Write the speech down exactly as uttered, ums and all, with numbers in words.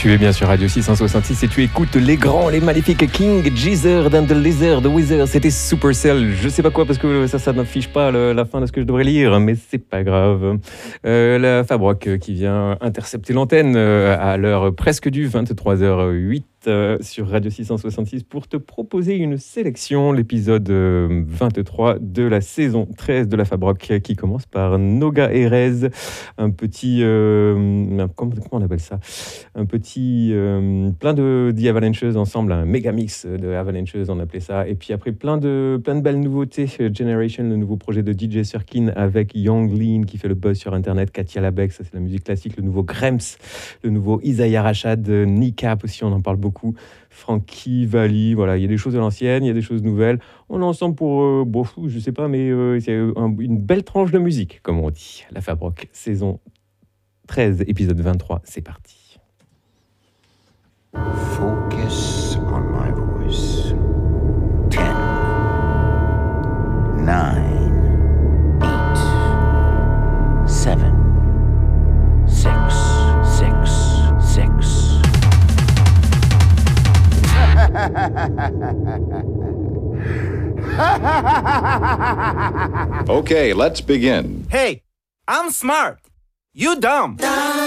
Tu es bien sur Radio six cent soixante-six et tu écoutes les grands, les maléfiques King Gizzard and the Lizard, the Wizard. C'était Supercell. Je sais pas quoi parce que ça, ça n'affiche pas le, la fin de ce que je devrais lire, mais c'est pas grave. Euh, la Fab Rock qui vient intercepter l'antenne à l'heure presque du vingt-trois heures zéro huit. Sur Radio six cent soixante-six pour te proposer une sélection, l'épisode vingt-trois de la saison treize de la Fab Rock qui commence par Noga Erez, un petit, euh, comment, comment on appelle ça, un petit, euh, plein de The Avalanches ensemble, un méga mix de Avalanches on appelait ça, et puis après plein de, plein de belles nouveautés, Generation, le nouveau projet de D J Surkin avec Young Lean qui fait le buzz sur internet, Katia Labec, ça c'est la musique classique, le nouveau Grems, le nouveau Isaiah Rachad, Kneecap aussi on en parle beaucoup, Frankie Valli, voilà, il y a des choses de l'ancienne, il y a des choses nouvelles. On est ensemble pour, euh, bon, je sais pas, mais euh, c'est un, une belle tranche de musique, comme on dit. La Fab Rock, saison treize, épisode vingt-trois, c'est parti. Focus on my voice. Ten, nine, eight, seven, six, six, six. Okay, let's begin. Hey, I'm smart. You dumb.